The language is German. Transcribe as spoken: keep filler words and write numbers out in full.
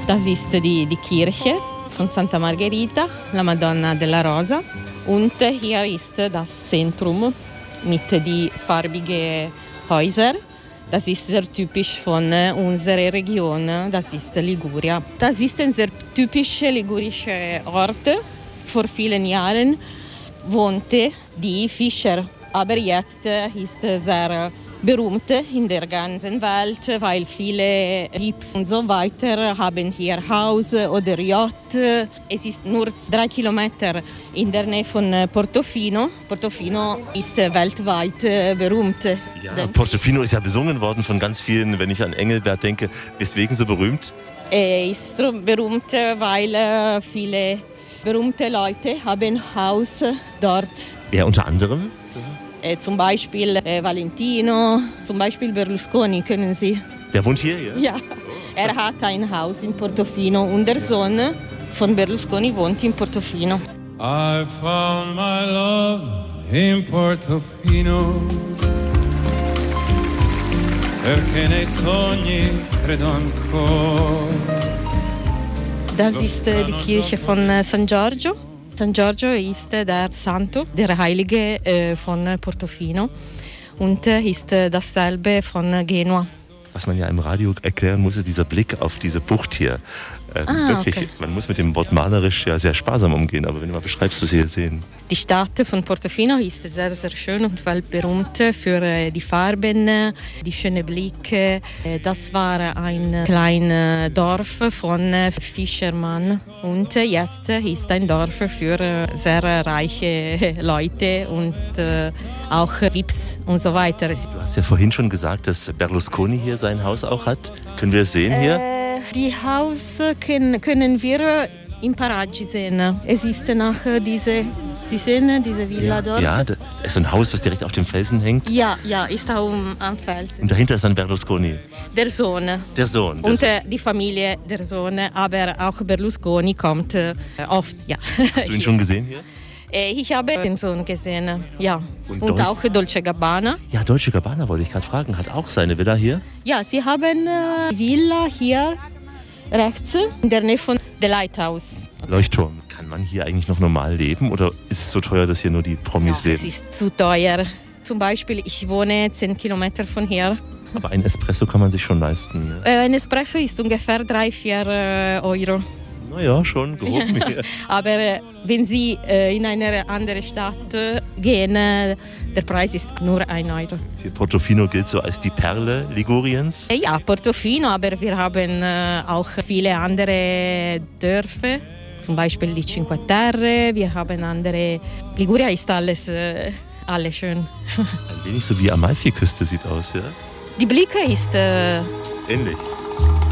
Das ist die, die Kirche von Santa Margherita, la Madonna della Rosa. Und hier ist das Zentrum mit den farbigen Häusern. Das ist sehr typisch von unserer Region, das ist Liguria. Das ist ein sehr typischer ligurischer Ort. Vor vielen Jahren wohnte die Fischer, aber jetzt ist es sehr berühmt in der ganzen Welt, weil viele Jeeps und so weiter haben hier Haus oder Yacht. Es ist nur drei Kilometer in der Nähe von Portofino. Portofino ist weltweit berühmt. Ja, Portofino ist ja besungen worden von ganz vielen, wenn ich an Engelbert denke. Weswegen so berühmt? Er ist so berühmt, weil viele berühmte Leute haben Haus dort. Ja, unter anderem? Äh, zum Beispiel äh, Valentino, zum Beispiel Berlusconi, kennen Sie? Der wohnt hier, ja? Ja, er hat ein Haus in Portofino und der Sohn von Berlusconi wohnt in Portofino. I found my love in Portofino, perché nei sogni credo ancora. Das ist äh, die Kirche von äh, San Giorgio. San Giorgio ist der Santo, der Heilige äh, von Portofino und äh, ist äh, dasselbe von Genua. Was man ja im Radio erklären muss, ist dieser Blick auf diese Bucht hier. Ähm, ah, wirklich, okay. Man muss mit dem Wort malerisch ja sehr sparsam umgehen, aber wenn du mal beschreibst, was wir hier sehen. Die Stadt von Portofino ist sehr, sehr schön und weltberühmt für äh, die Farben, die schönen Blicke. Äh, das war ein kleines Dorf von äh, Fischermann und äh, jetzt ist ein Dorf für äh, sehr reiche Leute und äh, auch V I Ps und so weiter. Du hast ja vorhin schon gesagt, dass Berlusconi hier sein Haus auch hat. Können wir das sehen hier? Äh, die Haus können, können wir im Paraggi sehen. Es ist nach diese, Sie sehen diese Villa ja, dort? Ja, das ist so ein Haus, was direkt auf dem Felsen hängt. Ja, ja, ist auch am Felsen. Und dahinter ist dann Berlusconi. Der Sohn. Der Sohn. Der Und Sohn. äh, die Familie der Sohn, aber auch Berlusconi kommt äh, oft. Ja. Hast du ihn schon gesehen hier? Äh, ich habe den Sohn gesehen, ja. Und, Und Dol- auch Dolce Gabbana. Ja, Dolce Gabbana wollte ich gerade fragen. Hat auch seine Villa hier? Ja, sie haben äh, Villa hier rechts in der Nähe von der Lighthouse. Leuchtturm. Kann man hier eigentlich noch normal leben oder ist es so teuer, dass hier nur die Promis Ja, leben? es ist zu teuer. Zum Beispiel, ich wohne zehn Kilometer von hier. Aber ein Espresso kann man sich schon leisten. Ja? Äh, ein Espresso ist ungefähr drei, vier äh, Euro. Naja, schon grob mehr. Aber äh, wenn Sie äh, in eine andere Stadt äh, gehen, äh, der Preis ist nur ein Euro. Hier Portofino gilt so als die Perle Liguriens. Äh, ja, Portofino, aber wir haben äh, auch viele andere Dörfer. Zum Beispiel die Cinque Terre, wir haben andere. Liguria ist alles, äh, alles schön. Ein wenig so wie Amalfiküste sieht aus, ja? Die Blicke ist äh, Ähnlich.